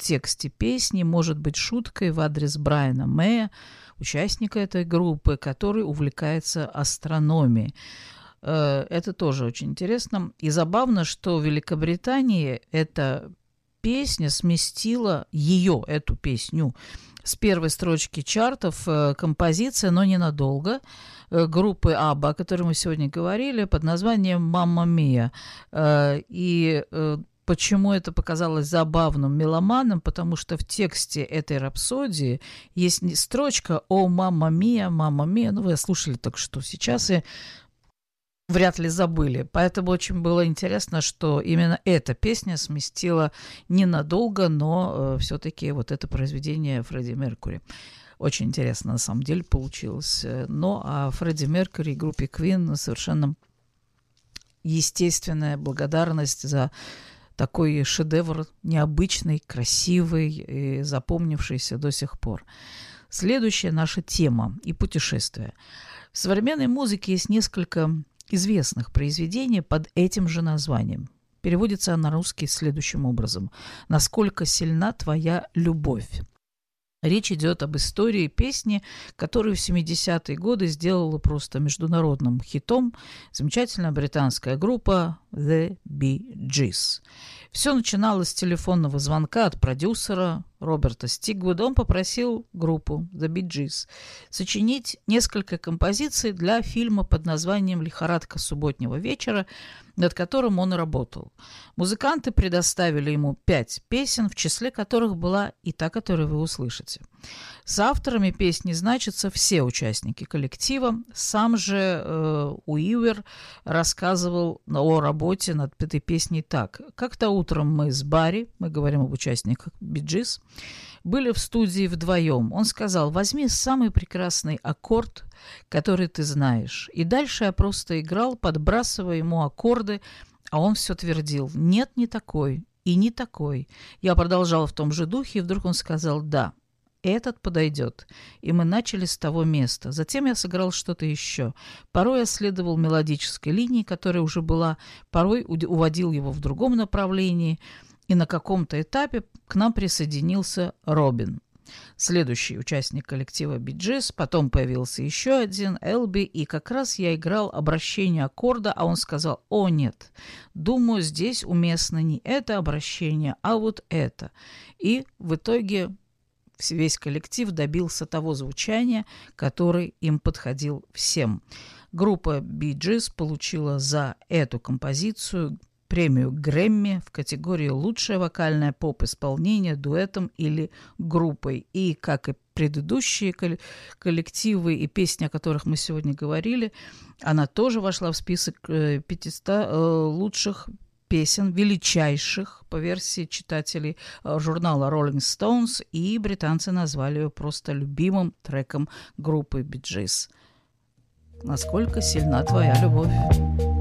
тексте песни может быть шуткой в адрес Брайана Мэя, участника этой группы, который увлекается астрономией. Это тоже очень интересно. И забавно, что в Великобритании эта песня сместила эту песню, с первой строчки чартов композиция, но ненадолго, группы ABBA, о которой мы сегодня говорили, под названием «Мамма Мия». И почему это показалось забавным меломанам? Потому что в тексте этой рапсодии есть строчка «О, мамма мия, мамма мия». Ну, вы слушали только что сейчас и вряд ли забыли. Поэтому очень было интересно, что именно эта песня сместила ненадолго, но все-таки вот это произведение Фредди Меркьюри. Очень интересно на самом деле получилось. Но а Фредди Меркьюри и группе Queen совершенно естественная благодарность за такой шедевр, необычный, красивый и запомнившийся до сих пор. Следующая наша тема и путешествие. В современной музыке есть несколько известных произведений под этим же названием. Переводится на русский следующим образом. «Насколько сильна твоя любовь». Речь идет об истории песни, которую в 70-е годы сделала просто международным хитом замечательная британская группа The Bee Gees. Все начиналось с телефонного звонка от продюсера Роберта Стигвуда. Он попросил группу The Bee Gees сочинить несколько композиций для фильма под названием «Лихорадка субботнего вечера», над которым он работал. Музыканты предоставили ему 5 песен, в числе которых была и та, которую вы услышите. С авторами песни значатся все участники коллектива. Сам же Уивер рассказывал о работе над этой песней так. «Как-то утром мы с Барри, мы говорим об участниках Bee Gees, были в студии вдвоем. Он сказал: возьми самый прекрасный аккорд, который ты знаешь». И дальше я просто играл, подбрасывая ему аккорды, а он все твердил: нет, не такой и не такой. Я продолжал в том же духе, и вдруг он сказал: да, этот подойдет. И мы начали с того места. Затем я сыграл что-то еще. Порой я следовал мелодической линии, которая уже была, порой уводил его в другом направлении. И на каком-то этапе к нам присоединился Робин, следующий участник коллектива Bee Gees. Потом появился еще один, Элби, и как раз я играл обращение аккорда, а он сказал: о, нет, думаю, здесь уместно не это обращение, а вот это. И в итоге весь коллектив добился того звучания, который им подходил всем. Группа Bee Gees получила за эту композицию премию Грэмми в категории «Лучшее вокальное поп-исполнение дуэтом или группой». И, как и предыдущие коллективы и песни, о которых мы сегодня говорили, она тоже вошла в список 500 лучших песен, величайших, по версии читателей журнала Rolling Stones, и британцы назвали ее просто любимым треком группы Bee Gees. «Насколько сильна твоя любовь».